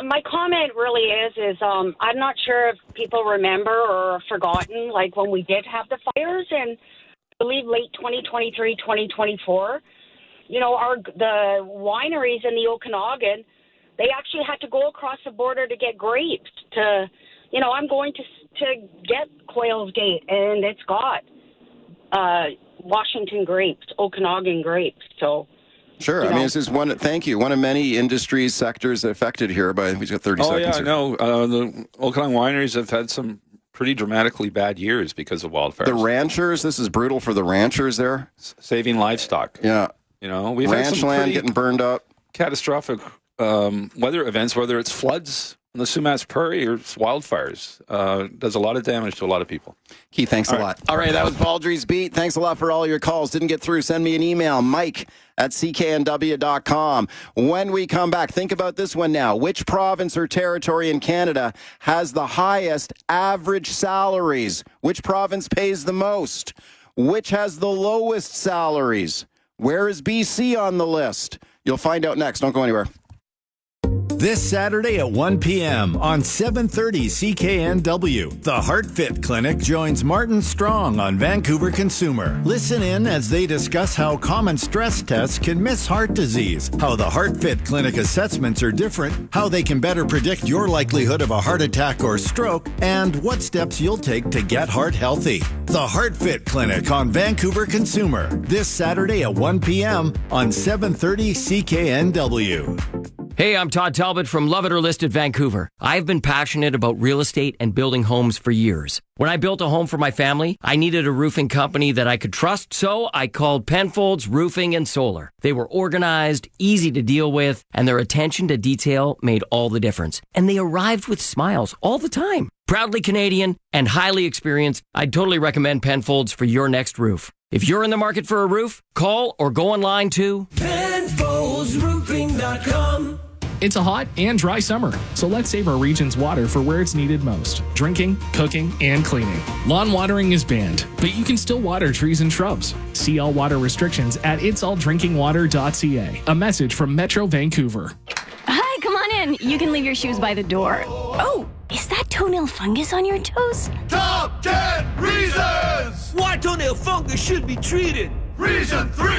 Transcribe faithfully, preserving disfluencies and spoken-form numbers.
my comment really is, is um, I'm not sure if people remember or have forgotten, like when we did have the fires in, I believe, late twenty twenty-three, twenty twenty-four. You know, our the wineries in the Okanagan, they actually had to go across the border to get grapes. To, you know, I'm going to to get Quail's Gate, and it's got uh, Washington grapes, Okanagan grapes. So. Sure. I know. mean, this is one. Thank you. One of many industries, sectors affected here. But we've got thirty oh, seconds. Oh yeah, here. no. Uh, the Okanagan wineries have had some pretty dramatically bad years because of wildfires. The ranchers. This is brutal for the ranchers there. S- saving livestock. Yeah. You know, we've ranch had some land getting burned up. Catastrophic um, weather events, whether it's floods in the Sumas Prairie or wildfires. Uh, does a lot of damage to a lot of people. Keith, thanks all a right. lot. All right, that was Baldry's Beat. Thanks a lot for all your calls. Didn't get through. Send me an email, Mike at c k n w dot com. When we come back, think about this one now. Which province or territory in Canada has the highest average salaries? Which province pays the most? Which has the lowest salaries? Where is B C on the list? You'll find out next. Don't go anywhere. This Saturday at one p.m. on seven thirty C K N W, the HeartFit Clinic joins Martin Strong on Vancouver Consumer. Listen in as they discuss how common stress tests can miss heart disease, how the HeartFit Clinic assessments are different, how they can better predict your likelihood of a heart attack or stroke, and what steps you'll take to get heart healthy. The HeartFit Clinic on Vancouver Consumer, this Saturday at one p.m. on seven thirty C K N W. Hey, I'm Todd Talbot from Love It or List It Vancouver. I've been passionate about real estate and building homes for years. When I built a home for my family, I needed a roofing company that I could trust, so I called Penfolds Roofing and Solar. They were organized, easy to deal with, and their attention to detail made all the difference. And they arrived with smiles all the time. Proudly Canadian and highly experienced, I'd totally recommend Penfolds for your next roof. If you're in the market for a roof, call or go online to Penfolds Roofing dot com. It's a hot and dry summer, so let's save our region's water for where it's needed most. Drinking, cooking, and cleaning. Lawn watering is banned, but you can still water trees and shrubs. See all water restrictions at its all drinking water dot c a. A message from Metro Vancouver. Hi, come on in. You can leave your shoes by the door. Oh, is that toenail fungus on your toes? Top ten reasons why toenail fungus should be treated. Reason three.